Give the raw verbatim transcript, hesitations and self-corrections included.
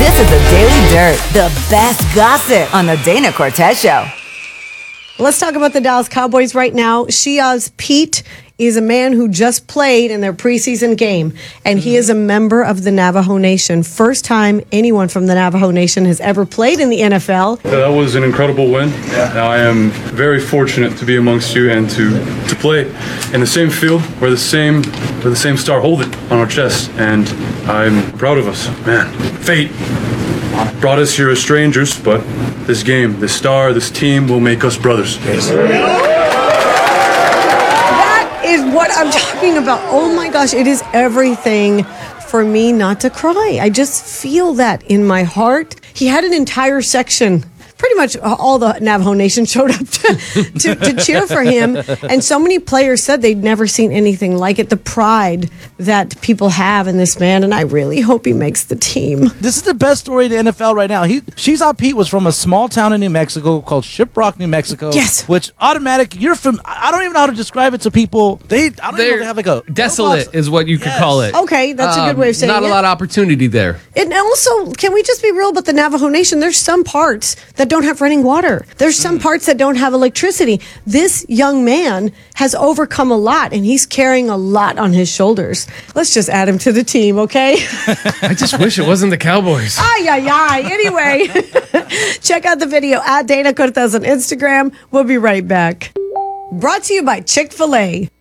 This is the Daily Dirt, the best gossip on the Dana Cortez Show. Let's talk about the Dallas Cowboys right now. Shiaz Pete is a man who just played in their preseason game, and he is a member of the Navajo Nation. First time anyone from the Navajo Nation has ever played in the N F L. That was an incredible win. I am very fortunate to be amongst you and to, to play in the same field where the same where the same star hold it on our chest, and I'm proud of us. Man, fate brought us here as strangers, but this game, this star, this team will make us brothers. That is what I'm talking about. Oh my gosh, it is everything for me not to cry. I just feel that in my heart. He had an entire section. Pretty much all the Navajo Nation showed up to, to, to cheer for him. And so many players said they'd never seen anything like it. The pride that people have in this man. And I really hope he makes the team. This is the best story in the N F L right now. He, Shiaz Pete was from a small town in New Mexico called Shiprock, New Mexico. Yes. Which automatic, you're from, I don't even know how to describe it to people. They, I don't even know if they have like a. Desolate is what you could Yes. call it. Okay, that's a good way of saying Not it. a lot of opportunity there. And also, can we just be real about the Navajo Nation? There's some parts that don't have running water. There's some parts that don't have electricity. This young man has overcome a lot, and he's carrying a lot on his shoulders. Let's just add him to the team, okay? I just wish it wasn't the Cowboys. Ay, ay, ay. Anyway, check out the video at Dana Cortez on Instagram. We'll be right back. Brought to you by Chick-fil-A.